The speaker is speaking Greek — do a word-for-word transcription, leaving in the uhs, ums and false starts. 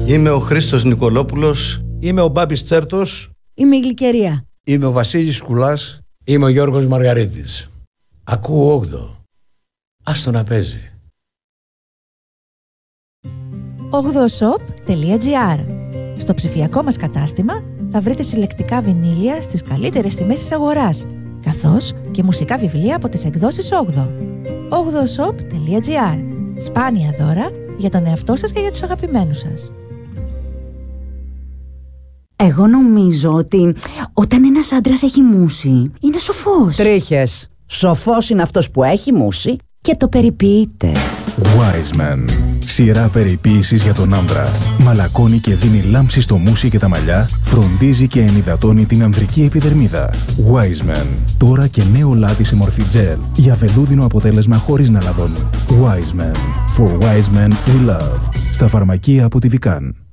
Είμαι ο Χρήστος Νικολόπουλος. Είμαι ο Μπάμπης Τσέρτος. Είμαι η Γλυκερία. Είμαι ο Βασίλης Κουλάς. Είμαι ο Γιώργος Μαργαρίτης. Ακούω όγδοο. Άστο να παίζει. όγδοο σοπ τελεία τζι άρ. Στο ψηφιακό μας κατάστημα θα βρείτε συλλεκτικά βινίλια στις καλύτερες τιμές της αγοράς, καθώς και μουσικά βιβλία από τις εκδόσεις όγδοο. όγδοο σοπ τελεία τζι άρ. Σπάνια δώρα για τον εαυτό σας και για τους αγαπημένους σας. Εγώ νομίζω ότι όταν ένας άντρας έχει μούσει, είναι σοφός. Τρίχες. Σοφός είναι αυτός που έχει μούσει και το περιποιείται. Wiseman. Σειρά περιποίησης για τον άντρα. Μαλακώνει και δίνει λάμψη στο μούσι και τα μαλλιά, φροντίζει και ενυδατώνει την ανδρική επιδερμίδα. Wiseman. Τώρα και νέο λάδι σε μορφή τζελ, για βελούδινο αποτέλεσμα χωρίς να λαδώνει. Wiseman. For wise men we love. Στα φαρμακεία από τη Vican.